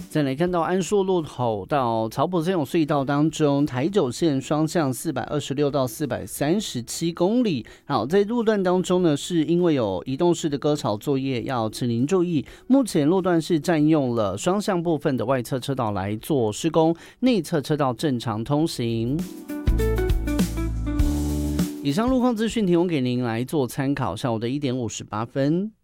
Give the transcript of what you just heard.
再来看到安硕路口到草埔森永隧道当中，台九线双向426到437公里。好，在路段当中呢，是因为有移动式的割槽作业，要请您注意。目前路段是占用了双向部分的外侧车道来做施工，内侧车道正常通行。以上路况资讯提供给您来做参考，下午的1点58分。